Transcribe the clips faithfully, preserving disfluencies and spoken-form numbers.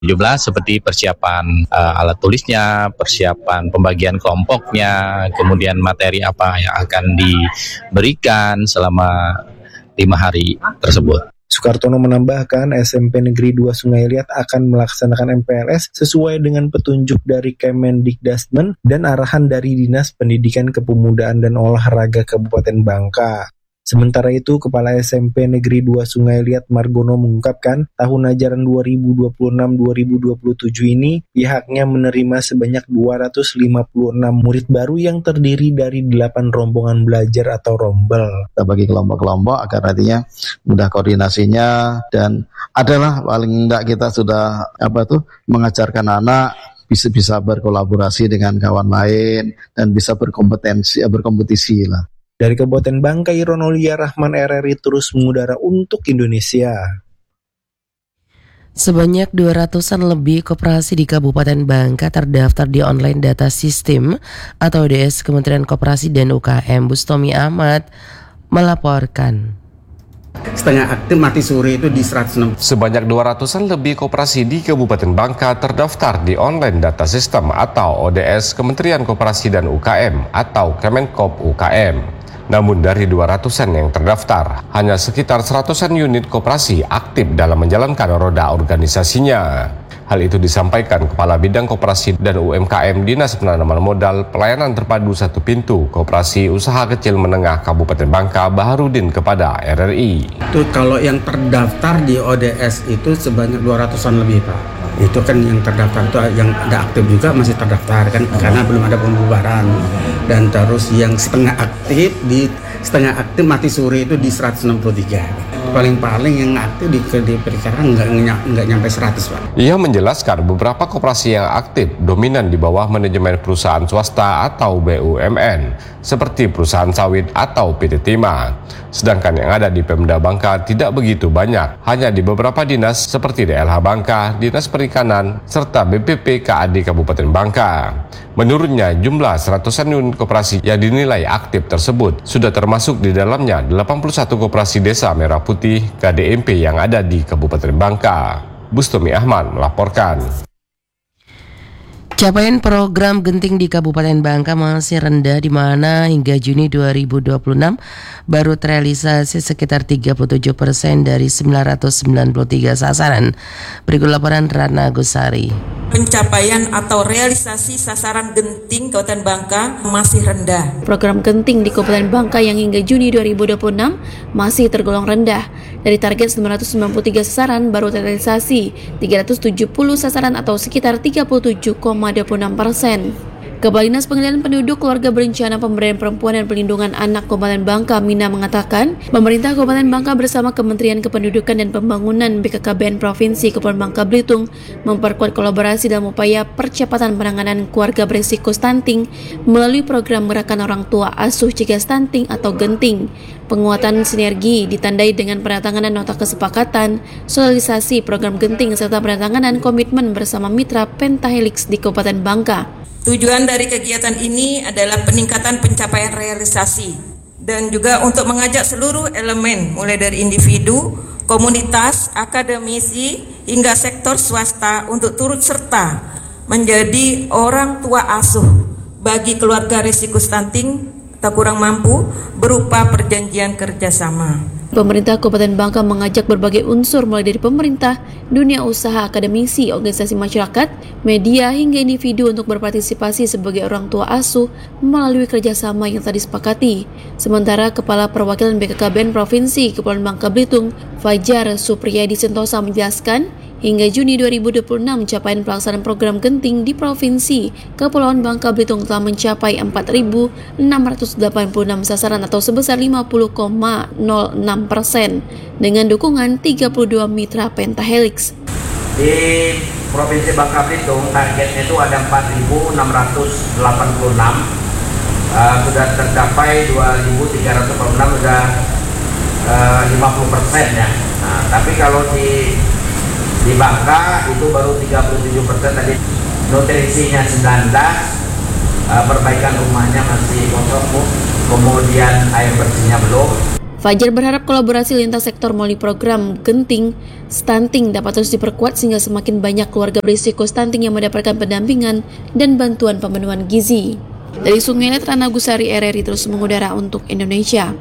tujuh belas seperti persiapan uh, alat tulisnya, persiapan pembagian kelompoknya, kemudian materi apa yang akan diberikan selama lima hari tersebut. Sukartono menambahkan S M P Negeri dua Sungai Liat akan melaksanakan M P L S sesuai dengan petunjuk dari Kemendikbudristek dan arahan dari Dinas Pendidikan Kepemudaan dan Olahraga Kabupaten Bangka. Sementara itu, Kepala S M P Negeri dua Sungai Liat Margono mengungkapkan tahun ajaran dua ribu dua puluh enam dua ribu dua puluh tujuh ini pihaknya menerima sebanyak dua ratus lima puluh enam murid baru yang terdiri dari delapan rombongan belajar atau rombel. Kita bagi kelompok-kelompok agar nantinya mudah koordinasinya dan adalah paling enggak kita sudah apa tuh mengajarkan anak bisa bisa berkolaborasi dengan kawan lain dan bisa berkompetensi berkompetisi lah. Dari Kabupaten Bangka, Ironolia Rahman R R I terus mengudara untuk Indonesia. Sebanyak dua ratusan lebih koperasi di Kabupaten Bangka terdaftar di Online Data System atau O D S Kementerian Koperasi dan U K M. Bustomi Ahmad melaporkan. Setengah aktif mati suri itu di seratus enam. Sebanyak dua ratusan lebih koperasi di Kabupaten Bangka terdaftar di Online Data System atau O D S Kementerian Koperasi dan U K M atau Kemenkop U K M. Namun dari dua ratusan yang terdaftar, hanya sekitar seratusan unit koperasi aktif dalam menjalankan roda organisasinya. Hal itu disampaikan Kepala Bidang Koperasi dan U M K M Dinas Penanaman Modal Pelayanan Terpadu Satu Pintu Koperasi Usaha Kecil Menengah Kabupaten Bangka Baharudin kepada R R I. Itu kalau yang terdaftar di O D S itu sebanyak dua ratusan lebih, Pak. Itu kan yang terdaftar itu yang ada aktif juga masih terdaftar kan karena belum ada pembubaran. Dan terus yang setengah aktif di setengah aktif mati suri itu di seratus enam puluh tiga. Paling-paling yang aktif di diperkirakan nggak nggak nyampe seratus, Pak. Ia menjelaskan beberapa koperasi yang aktif dominan di bawah manajemen perusahaan swasta atau B U M N seperti perusahaan sawit atau P T Timah. Sedangkan yang ada di Pemda Bangka tidak begitu banyak, hanya di beberapa dinas seperti D L H Bangka, Dinas Perikanan, serta B P P K A D Kabupaten Bangka. Menurutnya, jumlah seratusan unit koperasi yang dinilai aktif tersebut sudah termasuk di dalamnya delapan puluh satu koperasi desa Merah Putih K D M P yang ada di Kabupaten Bangka. Bustomi Ahmad melaporkan. Capaian program genting di Kabupaten Bangka masih rendah di mana hingga Juni dua ribu dua puluh enam baru terrealisasi sekitar tiga puluh tujuh persen dari sembilan ratus sembilan puluh tiga sasaran. Berikut laporan Rana Gusari. Pencapaian atau realisasi sasaran genting Kabupaten Bangka masih rendah. Program genting di Kabupaten Bangka yang hingga Juni dua ribu dua puluh enam masih tergolong rendah. Dari target sembilan ratus sembilan puluh tiga sasaran baru terrealisasi tiga ratus tujuh puluh sasaran atau sekitar tiga puluh tujuh koma dua puluh enam persen. Kepala Dinas Pengendalian Penduduk, Keluarga Berencana Pemberdayaan Perempuan dan Perlindungan Anak Kabupaten Bangka, Mina mengatakan, pemerintah Kabupaten Bangka bersama Kementerian Kependudukan dan Pembangunan B K K B N Provinsi Kepulauan Bangka Belitung memperkuat kolaborasi dalam upaya percepatan penanganan keluarga berisiko stunting melalui program Gerakan Orang Tua Asuh Cegah Stunting atau Genting. Penguatan sinergi ditandai dengan penandatanganan nota kesepakatan, sosialisasi program Genting serta penandatanganan komitmen bersama mitra Pentahelix di Kabupaten Bangka. Tujuan dari kegiatan ini adalah peningkatan pencapaian realisasi dan juga untuk mengajak seluruh elemen mulai dari individu, komunitas, akademisi hingga sektor swasta untuk turut serta menjadi orang tua asuh bagi keluarga risiko stunting atau kurang mampu berupa perjanjian kerjasama. Pemerintah Kabupaten Bangka mengajak berbagai unsur mulai dari pemerintah, dunia usaha, akademisi, organisasi masyarakat, media hingga individu untuk berpartisipasi sebagai orang tua asuh melalui kerjasama yang telah disepakati. Sementara Kepala Perwakilan B K K B N Provinsi Kepulauan Bangka Belitung, Fajar Supriyadi Sentosa menjelaskan, hingga Juni dua ribu dua puluh enam, capaian pelaksanaan program genting di Provinsi Kepulauan Bangka Belitung telah mencapai empat ribu enam ratus delapan puluh enam sasaran atau sebesar lima puluh koma nol enam persen dengan dukungan tiga puluh dua mitra Pentahelix. Di Provinsi Bangka Belitung targetnya itu ada empat ribu enam ratus delapan puluh enam, uh, sudah tercapai dua ribu tiga ratus empat puluh enam, sudah uh, lima puluh persen ya. Nah, tapi kalau di Di Bangka itu baru tiga puluh tujuh persen, tadi nutrisinya sembilan belas, uh, perbaikan rumahnya masih kosong, kemudian air bersihnya belum. Fajar berharap kolaborasi lintas sektor melalui program genting stunting dapat terus diperkuat sehingga semakin banyak keluarga berisiko stunting yang mendapatkan pendampingan dan bantuan pemenuhan gizi. Dari Sungai Liat, Rana Gusari, R R I terus mengudara untuk Indonesia.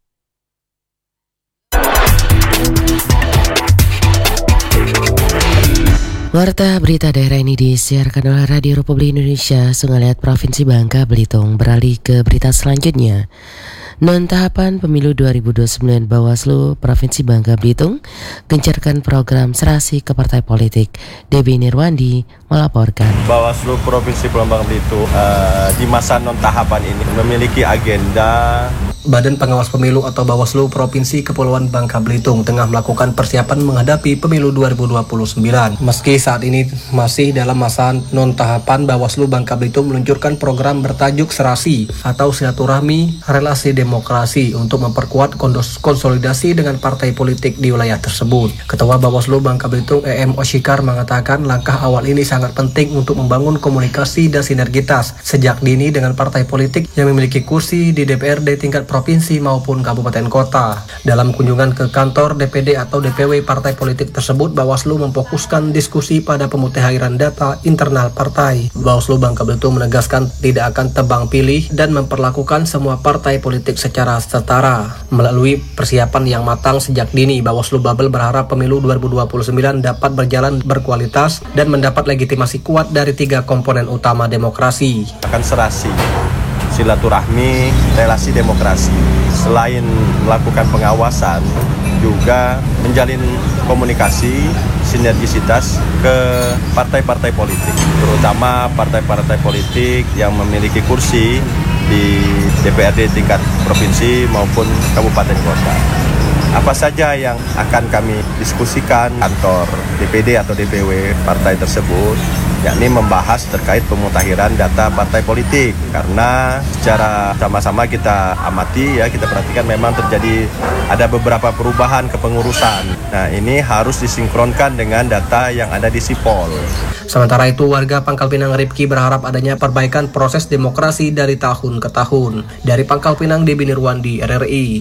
Warta berita daerah ini disiarkan oleh Radio Republik Indonesia Sungai Liat Provinsi Bangka Belitung. Beralih ke berita selanjutnya. Non tahapan pemilu dua ribu dua puluh sembilan Bawaslu Provinsi Bangka Belitung gencarkan program serasi ke partai politik. Debbie Nirwandi melaporkan. Bawaslu Provinsi Bangka Belitung uh, di masa non tahapan ini memiliki agenda. Badan Pengawas Pemilu atau Bawaslu Provinsi Kepulauan Bangka Belitung tengah melakukan persiapan menghadapi pemilu dua ribu dua puluh sembilan. Meski saat ini masih dalam masa non-tahapan, Bawaslu Bangka Belitung meluncurkan program bertajuk Serasi atau Silaturahmi Relasi Demokrasi untuk memperkuat konsolidasi dengan partai politik di wilayah tersebut. Ketua Bawaslu Bangka Belitung E M Oshikar mengatakan langkah awal ini sangat penting untuk membangun komunikasi dan sinergitas sejak dini dengan partai politik yang memiliki kursi di D P R D tingkat provinsi maupun kabupaten kota. Dalam kunjungan ke kantor D P D atau D P W partai politik tersebut, Bawaslu memfokuskan diskusi pada pemutahiran data internal partai. Bawaslu Bangka Belitung menegaskan tidak akan tebang pilih dan memperlakukan semua partai politik secara setara. Melalui persiapan yang matang sejak dini, Bawaslu Babel berharap pemilu dua ribu dua puluh sembilan dapat berjalan berkualitas dan mendapat legitimasi kuat dari tiga komponen utama demokrasi. Akan serasi, silaturahmi, relasi demokrasi. Selain melakukan pengawasan, juga menjalin komunikasi, sinergisitas ke partai-partai politik, terutama partai-partai politik yang memiliki kursi di D P R D tingkat provinsi maupun kabupaten kota. Apa saja yang akan kami diskusikan kantor D P D atau D P W partai tersebut, yakni membahas terkait pemutakhiran data partai politik, karena secara sama-sama kita amati ya, kita perhatikan memang terjadi ada beberapa perubahan kepengurusan. Nah, ini harus disinkronkan dengan data yang ada di Sipol. Sementara itu, warga Pangkal Pinang Ripki berharap adanya perbaikan proses demokrasi dari tahun ke tahun. Dari Pangkal Pinang, Debbie Nirwandi, R R I.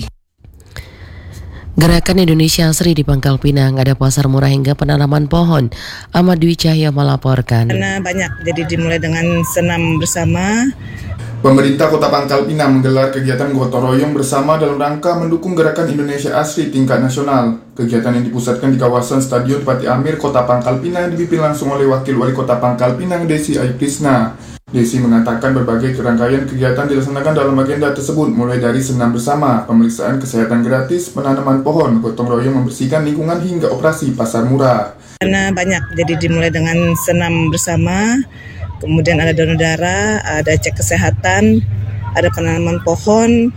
Gerakan Indonesia Asri di Pangkal Pinang ada pasar murah hingga penanaman pohon. Ahmad Dwi Cahya melaporkan. Karena banyak, jadi dimulai dengan senam bersama. Pemerintah Kota Pangkal Pinang menggelar kegiatan gotong royong bersama dalam rangka mendukung Gerakan Indonesia Asri tingkat nasional. Kegiatan yang dipusatkan di kawasan Stadion Pati Amir, Kota Pangkal Pinang dipimpin langsung oleh Wakil Wali Kota Pangkal Pinang, Desi Aiprisna. Desi mengatakan berbagai rangkaian kegiatan dilaksanakan dalam agenda tersebut, mulai dari senam bersama, pemeriksaan kesehatan gratis, penanaman pohon, gotong royong membersihkan lingkungan hingga operasi pasar murah. Karena banyak, jadi dimulai dengan senam bersama, kemudian ada donor darah, ada cek kesehatan, ada penanaman pohon,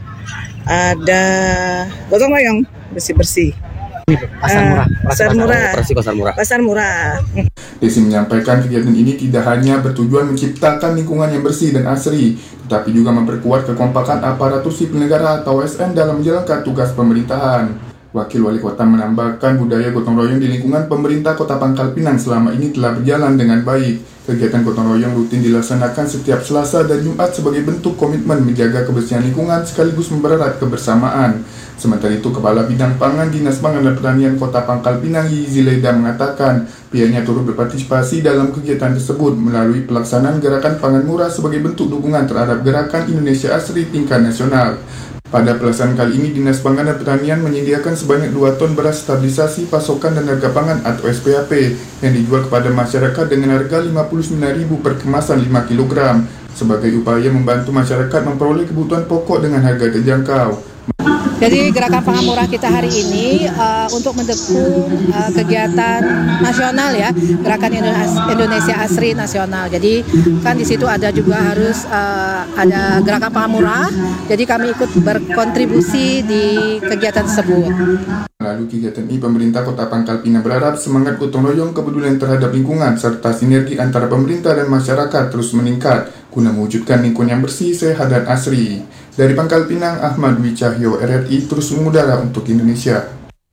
ada gotong royong bersih-bersih. Pasar murah, pasar murah, pasar murah. Pasar murah. Desi menyampaikan kegiatan ini tidak hanya bertujuan menciptakan lingkungan yang bersih dan asri, tetapi juga memperkuat kekompakan aparatur sipil negara atau A S N dalam menjalankan tugas pemerintahan. Wakil Wali Kota menambahkan budaya gotong royong di lingkungan pemerintah Kota Pangkal Pinang selama ini telah berjalan dengan baik. Kegiatan gotong royong rutin dilaksanakan setiap Selasa dan Jumat sebagai bentuk komitmen menjaga kebersihan lingkungan sekaligus mempererat kebersamaan. Sementara itu, Kepala Bidang Pangan Dinas Pangan dan Pertanian Kota Pangkal Pinang, Yizi Leda, mengatakan pihaknya turut berpartisipasi dalam kegiatan tersebut melalui pelaksanaan gerakan pangan murah sebagai bentuk dukungan terhadap Gerakan Indonesia Asri tingkat nasional. Pada pelaksanaan kali ini, Dinas Pangan dan Pertanian menyediakan sebanyak dua ton beras stabilisasi pasokan dan harga pangan atau S P H P yang dijual kepada masyarakat dengan harga lima puluh sembilan ribu rupiah per kemasan lima kilogram sebagai upaya membantu masyarakat memperoleh kebutuhan pokok dengan harga terjangkau. Jadi gerakan pangan murah kita hari ini uh, untuk mendukung uh, kegiatan nasional ya, Gerakan Indonesia Asri nasional. Jadi kan di situ ada juga harus uh, ada gerakan pangan murah. Jadi kami ikut berkontribusi di kegiatan tersebut. Melalui kegiatan ini, pemerintah Kota Pangkal Pinang berharap semangat gotong royong, kepedulian terhadap lingkungan, serta sinergi antara pemerintah dan masyarakat terus meningkat guna mewujudkan lingkungan yang bersih, sehat, dan asri. Dari Pangkal Pinang, Ahmad Dwi Cahyo, R R I terus mengudara untuk Indonesia.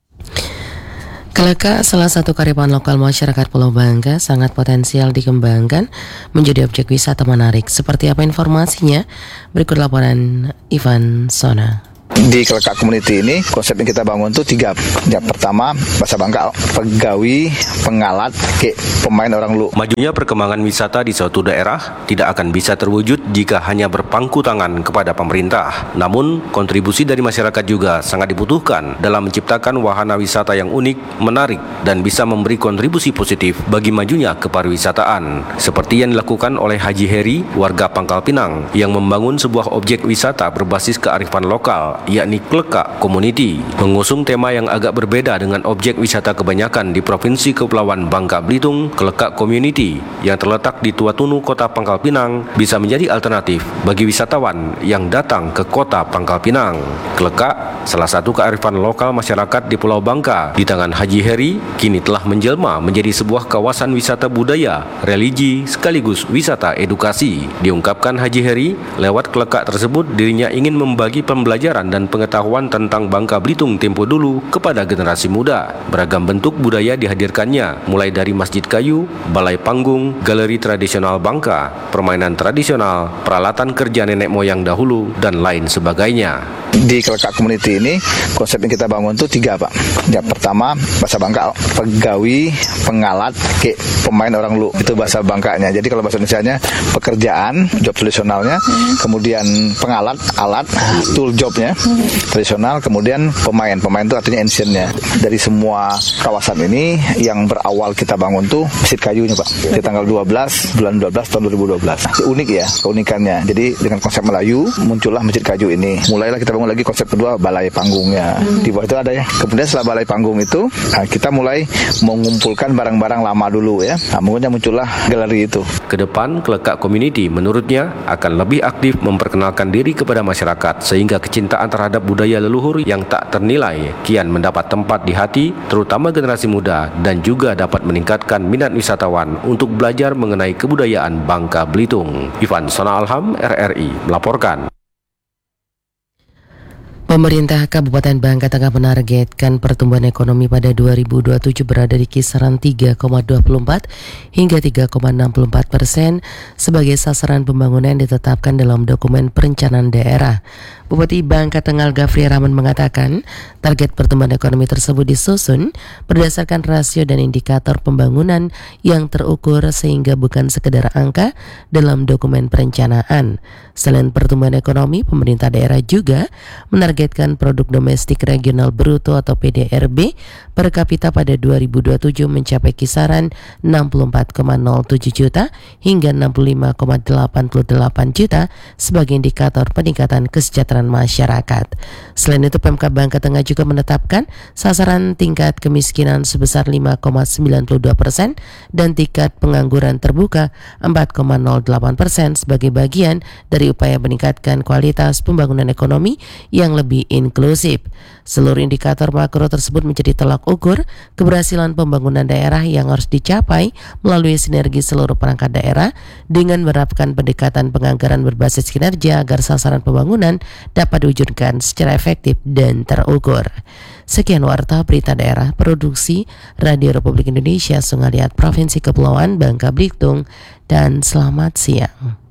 Kelaka, salah satu kearifan lokal masyarakat Pulau Bangka, sangat potensial dikembangkan menjadi objek wisata menarik. Seperti apa informasinya? Berikut laporan Ivan Sona. Di Kelekak Community ini konsep yang kita bangun tuh tiga. Yang pertama bahasa Bangka pegawi, pengalat, ke pemain orang lu. Majunya perkembangan wisata di suatu daerah tidak akan bisa terwujud jika hanya berpangku tangan kepada pemerintah. Namun kontribusi dari masyarakat juga sangat dibutuhkan dalam menciptakan wahana wisata yang unik, menarik, dan bisa memberi kontribusi positif bagi majunya kepariwisataan. Seperti yang dilakukan oleh Haji Heri, warga Pangkal Pinang, yang membangun sebuah objek wisata berbasis kearifan lokal, yakni Kelekak Community, mengusung tema yang agak berbeda dengan objek wisata kebanyakan di Provinsi Kepulauan Bangka Belitung. Kelekak Community yang terletak di Tuatunu, Kota Pangkal Pinang, bisa menjadi alternatif bagi wisatawan yang datang ke Kota Pangkal Pinang. Kelekak, salah satu kearifan lokal masyarakat di Pulau Bangka, di tangan Haji Heri, kini telah menjelma menjadi sebuah kawasan wisata budaya, religi, sekaligus wisata edukasi. Diungkapkan Haji Heri, lewat Kelekak tersebut dirinya ingin membagi pembelajaran dan pengetahuan tentang Bangka Belitung tempo dulu kepada generasi muda. Beragam bentuk budaya dihadirkannya, mulai dari masjid kayu, balai panggung, galeri tradisional Bangka, permainan tradisional, peralatan kerja nenek moyang dahulu, dan lain sebagainya. Di Kelekak Community ini konsep yang kita bangun tuh tiga, Pak. Yang pertama bahasa Bangka pegawi, pengalat, ke pemain orang lu. Itu bahasa Bangkanya. Jadi kalau bahasa Indonesianya pekerjaan, job tradisionalnya, kemudian pengalat, alat, tool jobnya tradisional, kemudian pemain. Pemain itu artinya ancientnya. Dari semua kawasan ini yang berawal kita bangun tuh Masjid Kayunya, Pak. Di tanggal dua belas bulan dua belas tahun dua ribu dua belas. Unik ya keunikannya. Jadi dengan konsep Melayu muncullah Masjid Kayu ini. Mulailah kita bangun lagi konsep kedua, balai panggungnya. Di bawah itu ada ya. Kemudian setelah balai panggung itu, nah, kita mulai mengumpulkan barang-barang lama dulu ya. Nah, mengunnya muncullah galeri itu. Kedepan Kelekak Community menurutnya akan lebih aktif memperkenalkan diri kepada masyarakat sehingga kecintaan terhadap budaya leluhur yang tak ternilai kian mendapat tempat di hati terutama generasi muda dan juga dapat meningkatkan minat wisatawan untuk belajar mengenai kebudayaan Bangka Belitung. Ivan Sona Alham, R R I melaporkan. Pemerintah Kabupaten Bangka Tengah menargetkan pertumbuhan ekonomi pada dua ribu dua puluh tujuh berada di kisaran tiga koma dua empat hingga tiga koma enam empat persen sebagai sasaran pembangunan yang ditetapkan dalam dokumen perencanaan daerah. Bupati Bangka Tengah Gafri Rahman mengatakan target pertumbuhan ekonomi tersebut disusun berdasarkan rasio dan indikator pembangunan yang terukur sehingga bukan sekedar angka dalam dokumen perencanaan. Selain pertumbuhan ekonomi, pemerintah daerah juga menargetkan produk domestik regional bruto atau P D R B per kapita pada dua ribu dua puluh tujuh mencapai kisaran enam puluh empat koma nol tujuh juta hingga enam puluh lima koma delapan delapan juta sebagai indikator peningkatan kesejahteraan masyarakat. Selain itu, Pemkab Bangka Tengah juga menetapkan sasaran tingkat kemiskinan sebesar lima koma sembilan dua persen dan tingkat pengangguran terbuka empat koma nol delapan persen sebagai bagian dari upaya meningkatkan kualitas pembangunan ekonomi yang lebih inklusif. Seluruh indikator makro tersebut menjadi tolak ukur keberhasilan pembangunan daerah yang harus dicapai melalui sinergi seluruh perangkat daerah dengan menerapkan pendekatan penganggaran berbasis kinerja agar sasaran pembangunan dapat diwujudkan secara efektif dan terukur. Sekian warta berita daerah produksi Radio Republik Indonesia Sungai Liat Provinsi Kepulauan Bangka Belitung dan selamat siang.